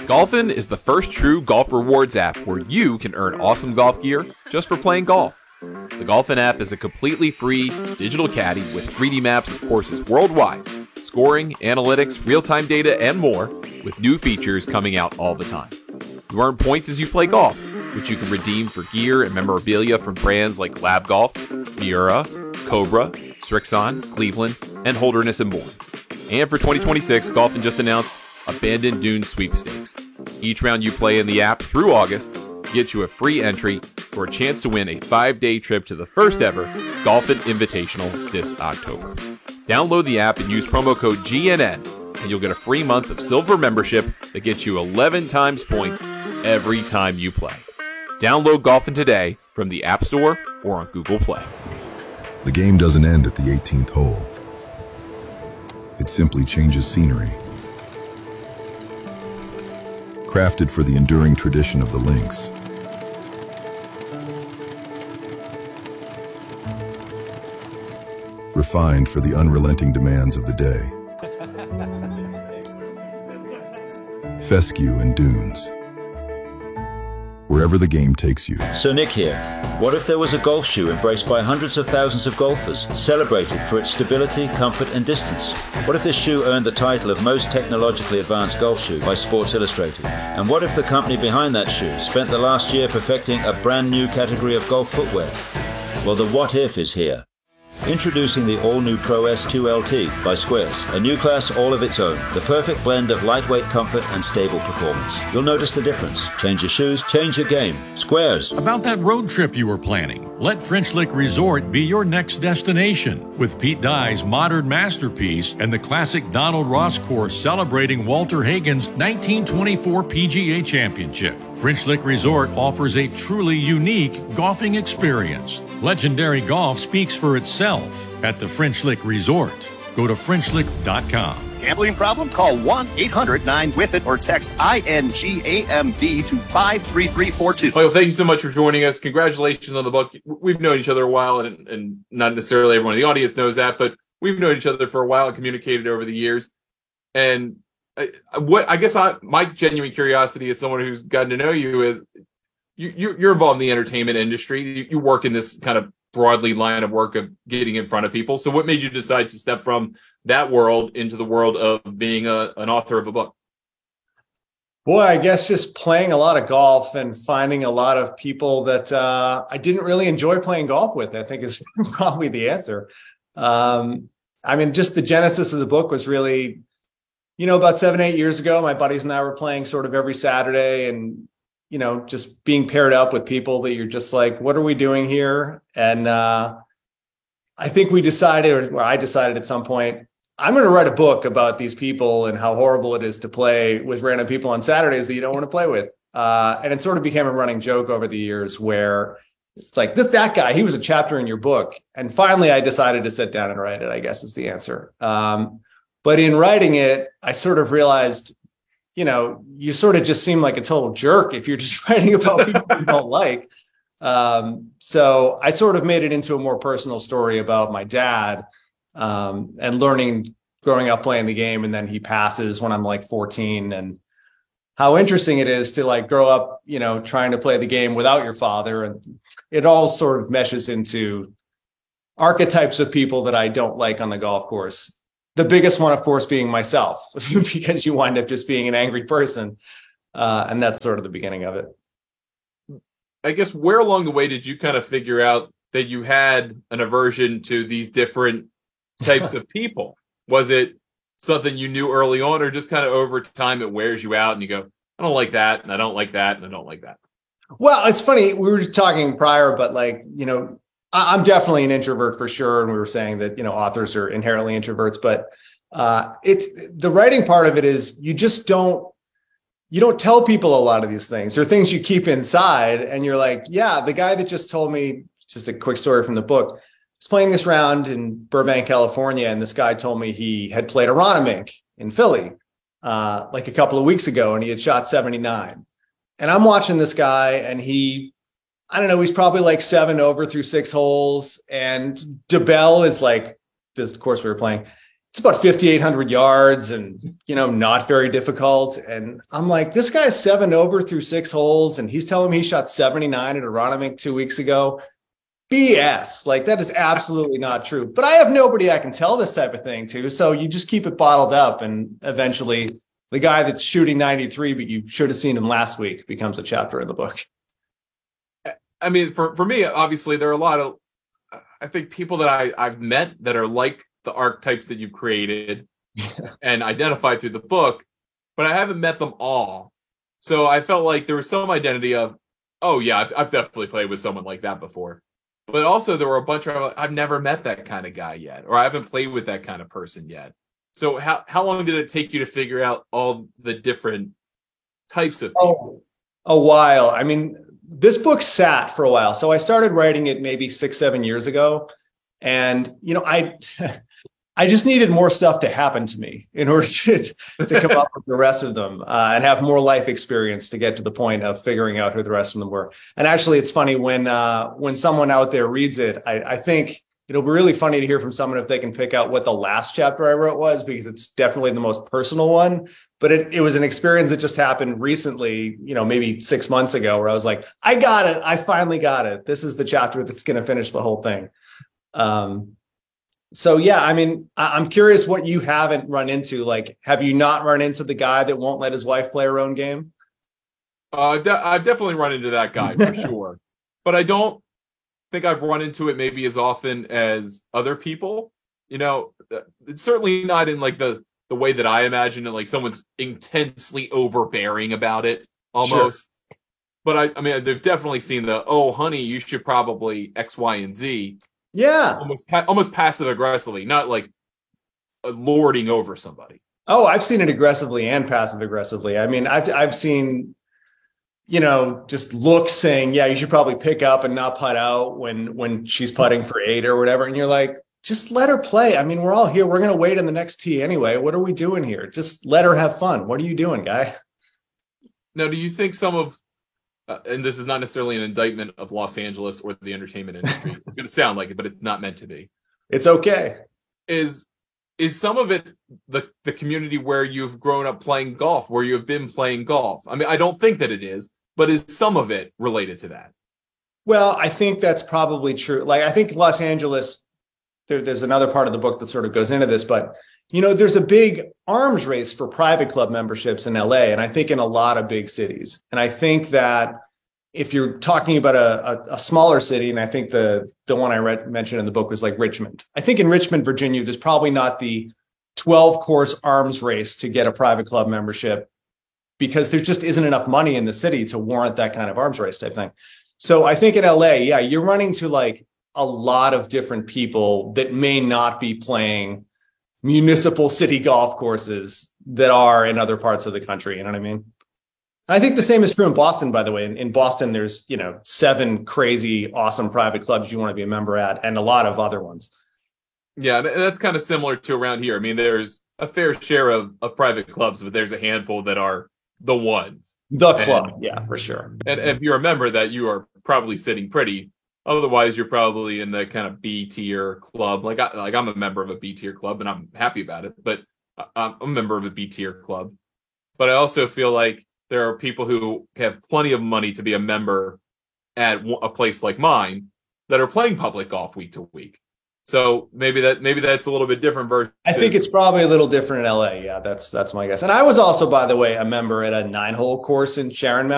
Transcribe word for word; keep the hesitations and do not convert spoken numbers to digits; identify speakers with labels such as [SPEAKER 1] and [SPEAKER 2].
[SPEAKER 1] Golfin is the first true golf rewards app where you can earn awesome golf gear just for playing golf. The Golfin app is a completely free digital caddy with three D maps of courses worldwide, scoring, analytics, real-time data, and more, with new features coming out all the time. You earn points as you play golf, which you can redeem for gear and memorabilia from brands like Lab Golf, Miura, Cobra, Srixon, Cleveland, and Holderness and Bourne. And for twenty twenty-six, Golfin just announced Abandoned Dunes Sweepstakes. Each round you play in the app through August gets you a free entry for a chance to win a five-day trip to the first ever Golfin Invitational this October. Download the app and use promo code G N N, and you'll get a free month of silver membership that gets you eleven times points every time you play. Download Golfin today from the App Store or on Google Play.
[SPEAKER 2] The game doesn't end at the eighteenth hole. It simply changes scenery. Crafted for the enduring tradition of the links. Refined for the unrelenting demands of the day. Fescue and dunes. Wherever the game takes you.
[SPEAKER 3] So Nick here. What if there was a golf shoe embraced by hundreds of thousands of golfers, celebrated for its stability, comfort, and distance? What if this shoe earned the title of most technologically advanced golf shoe by Sports Illustrated? And what if the company behind that shoe spent the last year perfecting a brand new category of golf footwear? Well, the what if is here. Introducing the all-new Pro S two L T by Squares, a new class all of its own, the perfect blend of lightweight comfort and stable performance. You'll notice the difference. Change your shoes, change your game. Squares.
[SPEAKER 4] About that road trip you were planning, let French Lick Resort be your next destination. With Pete Dye's modern masterpiece and the classic Donald Ross course celebrating Walter Hagen's nineteen twenty-four P G A Championship, French Lick Resort offers a truly unique golfing experience. Legendary golf speaks for itself at the French Lick Resort. Go to French Lick dot com.
[SPEAKER 5] Gambling problem? Call one eight hundred nine with it or text I N G A M B to five three three four two.
[SPEAKER 1] Well, thank you so much for joining us. Congratulations on the book. We've known each other a while, and, and not necessarily everyone in the audience knows that, but we've known each other for a while and communicated over the years. And I, what I guess I, my genuine curiosity as someone who's gotten to know you is you, you, you're involved in the entertainment industry. You, you work in this kind of broadly line of work of getting in front of people. So what made you decide to step from that world into the world of being a, an author of a book?
[SPEAKER 6] Boy, I guess just playing a lot of golf and finding a lot of people that uh, I didn't really enjoy playing golf with, I think is probably the answer. Um, I mean, just the genesis of the book was really, you know, about seven, eight years ago, my buddies and I were playing sort of every Saturday and, you know, just being paired up with people that you're just like, what are we doing here? And uh, I think we decided, or well, I decided at some point, I'm going to write a book about these people and how horrible it is to play with random people on Saturdays that you don't want to play with. Uh, and it sort of became a running joke over the years where it's like, this, that guy, he was a chapter in your book. And finally, I decided to sit down and write it, I guess is the answer. Um, but in writing it, I sort of realized, you know, you sort of just seem like a total jerk if you're just writing about people you don't like. Um, so I sort of made it into a more personal story about my dad um, and learning, growing up playing the game. And then he passes when I'm like fourteen, and how interesting it is to like grow up, you know, trying to play the game without your father. And it all sort of meshes into archetypes of people that I don't like on the golf course. The biggest one, of course, being myself, because you wind up just being an angry person. Uh, and that's sort of the beginning of it.
[SPEAKER 1] I guess where along the way did you kind of figure out that you had an aversion to these different types of people? Was it something you knew early on, or just kind of over time it wears you out and you go, I don't like that, and I don't like that, and I don't like that?
[SPEAKER 6] Well, it's funny. We were talking prior, but like, you know, I'm definitely an introvert for sure. And we were saying that, you know, authors are inherently introverts, but uh, it's the writing part of it is you just don't, you don't tell people a lot of these things. They're things you keep inside. And you're like, yeah, the guy that just told me, just a quick story from the book, was playing this round in Burbank, California. And this guy told me he had played Aronimink in Philly uh, like a couple of weeks ago, and he had shot seventy-nine. And I'm watching this guy, and he, I don't know, he's probably like seven over through six holes. And DeBell is like, this course we were playing, it's about fifty-eight hundred yards and, you know, not very difficult. And I'm like, this guy's seven over through six holes. And he's telling me he shot seventy-nine at Aronimink two weeks ago. B S. Like, that is absolutely not true. But I have nobody I can tell this type of thing to. So you just keep it bottled up. And eventually the guy that's shooting ninety-three, but you should have seen him last week, becomes a chapter in the book.
[SPEAKER 1] I mean, for, for me, obviously, there are a lot of, I think, people that I, I've met that are like the archetypes that you've created and identified through the book, but I haven't met them all. So I felt like there was some identity of, oh yeah, I've, I've definitely played with someone like that before. But also there were a bunch of, I've never met that kind of guy yet, or I haven't played with that kind of person yet. So how, how long did it take you to figure out all the different types of people?
[SPEAKER 6] Oh, a while. I mean, this book sat for a while. So I started writing it maybe six, seven years ago. And, you know, I, I just needed more stuff to happen to me in order to, to come up with the rest of them uh, and have more life experience to get to the point of figuring out who the rest of them were. And actually, it's funny when uh, when someone out there reads it, I, I think it'll be really funny to hear from someone if they can pick out what the last chapter I wrote was, because it's definitely the most personal one. But it, it was an experience that just happened recently, you know, maybe six months ago, where I was like, I got it. I finally got it. This is the chapter that's going to finish the whole thing. Um, So, yeah, I mean, I'm curious what you haven't run into. Like, have you not run into the guy that won't let his wife play her own game?
[SPEAKER 1] Uh, de- I've definitely run into that guy for sure. But I don't think I've run into it maybe as often as other people. You know, it's certainly not in like the, the way that I imagine it, like someone's intensely overbearing about it almost. Sure. But I, I mean, they've definitely seen the, oh, honey, you should probably X, Y, and Z.
[SPEAKER 6] Yeah.
[SPEAKER 1] Almost pa- almost passive aggressively, not like uh, lording over somebody.
[SPEAKER 6] Oh, I've seen it aggressively and passive aggressively. I mean, I've I've seen, you know, just looks saying, yeah, you should probably pick up and not putt out when when she's putting for eight or whatever. And you're like, just let her play. I mean, we're all here. We're going to wait in the next tee anyway. What are we doing here? Just let her have fun. What are you doing, guy?
[SPEAKER 1] Now, do you think some of Uh, and this is not necessarily an indictment of Los Angeles or the entertainment industry. It's going to sound like it, but it's not meant to be.
[SPEAKER 6] It's okay.
[SPEAKER 1] Is is some of it the, the community where you've grown up playing golf, where you have been playing golf? I mean, I don't think that it is, but is some of it related to that?
[SPEAKER 6] Well, I think that's probably true. Like, I think Los Angeles, there, there's another part of the book that sort of goes into this, but you know, there's a big arms race for private club memberships in L A, and I think in a lot of big cities. And I think that if you're talking about a, a, a smaller city, and I think the, the one I read mentioned in the book was like Richmond. I think in Richmond, Virginia, there's probably not the twelve course arms race to get a private club membership because there just isn't enough money in the city to warrant that kind of arms race type thing. So I think in L A, yeah, you're running to like a lot of different people that may not be playing municipal city golf courses that are in other parts of the country. You know what I mean? I think the same is true in Boston, by the way. In, in Boston, there's, you know, seven crazy, awesome private clubs you want to be a member at and a lot of other ones.
[SPEAKER 1] Yeah, that's kind of similar to around here. I mean, there's a fair share of, of private clubs, but there's a handful that are the ones.
[SPEAKER 6] The club, and, yeah, for sure.
[SPEAKER 1] And if you remember that, you are probably sitting pretty. Otherwise, you're probably in the kind of B tier club. Like, I, like I'm a member of a B tier club, and I'm happy about it. But I'm a member of a B tier club. But I also feel like there are people who have plenty of money to be a member at a place like mine that are playing public golf week to week. So maybe that maybe that's a little bit different versus.
[SPEAKER 6] I think it's probably a little different in L A. Yeah, that's that's my guess. And I was also, by the way, a member at a nine hole course in Sharon Mountain.